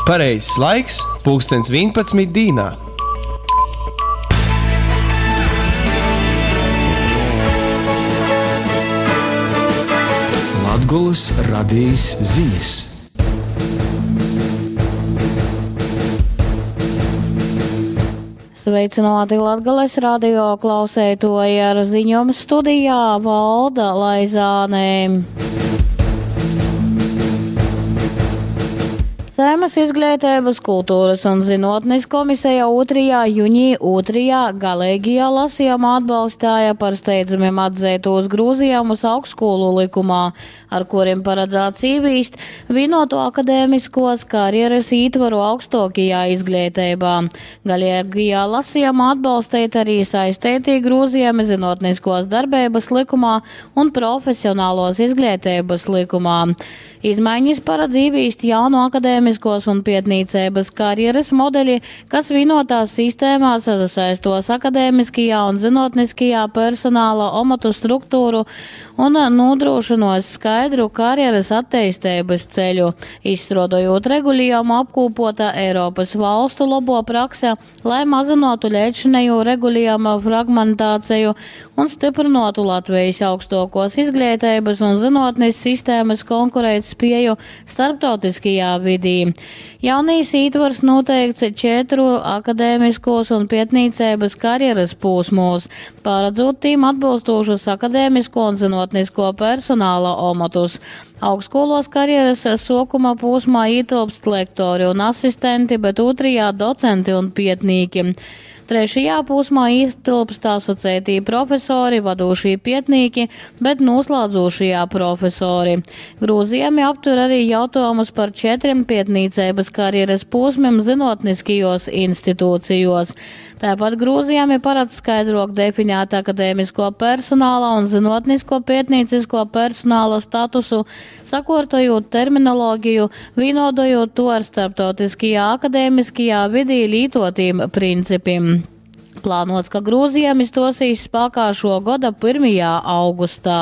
Pareizs laiks – 11:11 dīnā. Latgolas radījis ziņas. Sveicināti Latgales radio klausētoji, ar ziņojumu studijā Valda Laizānē. Saeimas izglītības, kultūras un zinātnes komisija 2. jūnija 2. galīgajā lasījumā atbalstīja par steidzamiem atzītos grozījumus augstskolu likumā, ar kuriem paredzēts ieviest vienotu akadēmiskos karjeras ietvaru augstākajā izglītībā. Galīgajā lasījumā atbalstīt arī saistītī grozījumi zinātniskos darbības likumā un profesionālos izglītības likumā. Izmaiņas paredz ieviest jaunu akadēmiskos un pētniecības karjeras modeļi, kas vienotās sistēmās sasaistos akadēmiskajā un zinātniskajā personāla amatu struktūru un nodrošinos skaidru karjeras attīstības ceļu, izstrādājot regulējumu apkopota Eiropas valstu labo prakse, lai mazinātu līdzinējo regulējumu fragmentāciju un stiprinātu Latvijas augstākos izglītības un zinātnes sistēmas konkurētspēju starptautiskajā vidī. Jaunīs ietvars noteikts 4 akadēmiskos un pētniecības karjeras posmos, paredzot tīm atbilstošus akadēmisko un zinātnisko personāla amatus. Augstskolos karjeras sākuma posmā ietilpst lektori un asistenti, bet 2. docenti un pētnieki. 3. posmā ietilpst asociētī profesori, vadošie pētnieki, bet noslēdzošajā profesori. Grozījumi aptver arī jautājumus par 4 pētniecības karjeras posmiem zinātniskajos institūcijos. Tāpat grozījumi paredz skaidrāk definēt akadēmisko personāla un zinātnisko pētniecisko personāla statusu, sakārtojot terminoloģiju, vienodojot to ar starptautiskajā akadēmiskajā vidī lietotiem principiem. Plānots, ka grozījumi stosīs spēkā šo gada 1. augustā.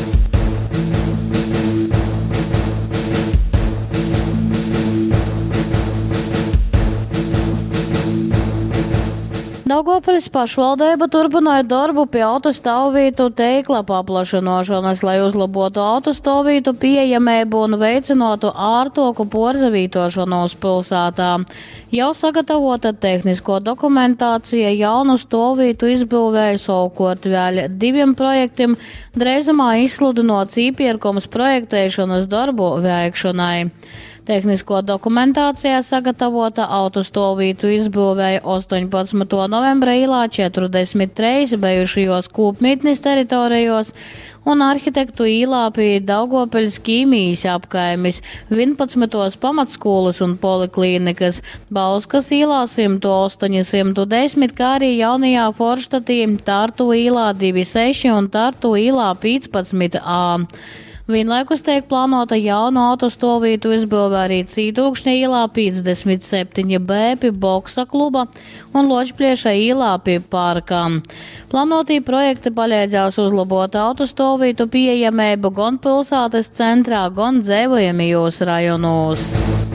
Daugavpils pašvaldība turpināja darbu pie autostāvvietu tīkla paplašināšanas, lai uzlabotu autostāvvietu pieejamību un veicinātu ārtāku porzavītošanos pilsētā. Jau sagatavota tehnisko dokumentācija jaunu stāvvietu izbūvēja savukārt vēl 2 projektiem, drīzumā izsludinots iepirkums projektēšanas darbu veikšanai. Tehnisko dokumentācijā sagatavota autostāvvietu izbūvēja 18. novembra ielā 43 bijušajos kūpmītnes teritorijos un arhitektu ielā pie Daugavpils ķīmijas apkaimes, 11 pamatskolas un poliklīnikas, Bauskas ielā 108-110, kā arī jaunajā Forštatī, Tartu ielā 26 un Tartu ielā 15a. Vienlaikus tiek plānota jauna autostāvvietu izbūve arī Cītūkšņa ielā 57b pie Boksa kluba un Ločplieša ielā pie parkām. Plānotī projekti palīdzēs uzlabot autostāvvietu pieejamību gan pilsētas centrā, gan dzīvojamajos rajonos.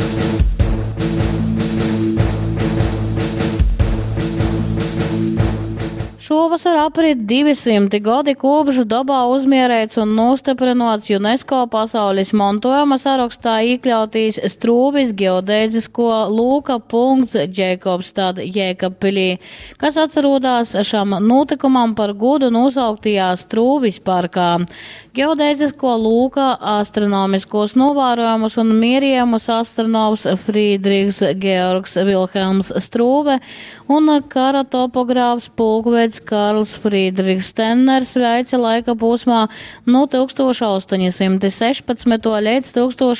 Šovasar aprit 200 gadi kopš dabā uzmierēts un nostiprinots UNESCO pasaules mantojuma sarakstā iekļautīs Strūvis geodēzisko lūka punkts Džeikobstad Jēkabpilī, kas atcerūdās šam notikumam par godu nosauktījā Strūvis parkā. Geodēzisko lūka astronomiskos novērojumus un mērījumus astronoms Friedrichs Georgs Vilhelms Strūve un kara topogrāfs pulkvedis Karls Friedrichs Stenners veica laika posmā no 1816. līdz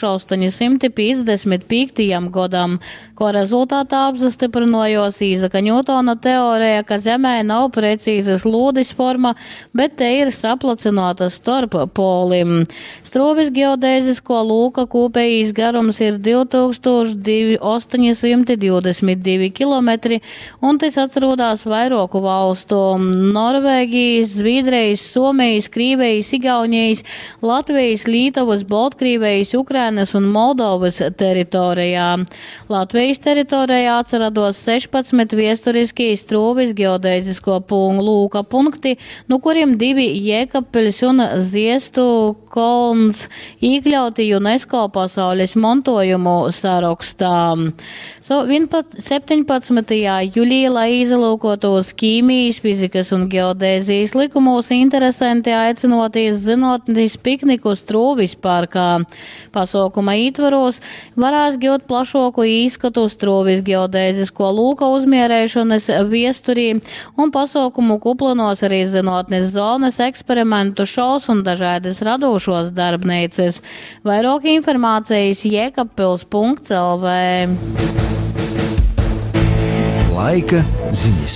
1855. gadam, ko rezultātā apzastiprinojos Īzaka Ņūtona teorija, ka Zemē nav precīzas lūdes forma, bet te ir saplacinota starp polim. Strūvis geodēzisko lūka kopējīs garums ir 2822 km, un tas atrodas vairoku valstu - Norvēģijas, Zviedrijas, Somijas, Krīvijas, Igaunijas, Latvijas, Lītavas, Baltkrievijas, Ukrainas un Moldovas teritorijā. Latvijas teritorijā atrados 16 viesturiski Strūvis geodēzisko lūka punkti, no kuriem 2 Jēkabpeļs un Ziestu kolns iekļauti UNESCO pasaules mantojumu sarakstā. 17. jūlijā, lai izlūkotos ķīmijas, fizikas un geodēzijas likumos, interesanti aicinoties zinātnes pikniku Strūvis parkā. Pasaukuma ietvaros varēs gūt plašāku īskatu Strūvis geodēzisko lūka uzmierēšanas viesturī, un pasaukumu kuplanos arī zinātnes zonas, eksperimentu šovs un dažādas radošos darbnīcas. Vairāk informācijas jēkabpils.lv. Laika ziņas.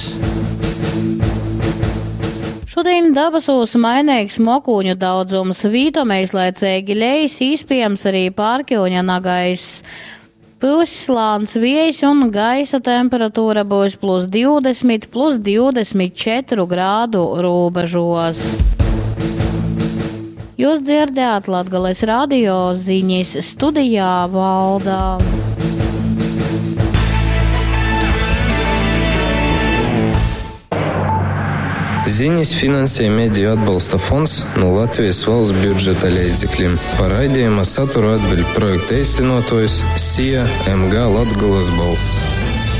Šodien dabasūs mainīgs mokūņu daudzums, vītam aizlaicīgi lejas, iespējams arī pārkļūņa nagais. Puslāns vējs un gaisa temperatūra būs +20, +24 grādu robežos. Jūs dzirdējāt Latgales radio ziņas, studijā Valdā. Ziņas finansē Mediju atbalsta fonds no Latvijas valsts budžeta līdzekļiem. Par raidījuma saturu atbild projekta īstenotājs SIA MG Latgales balss.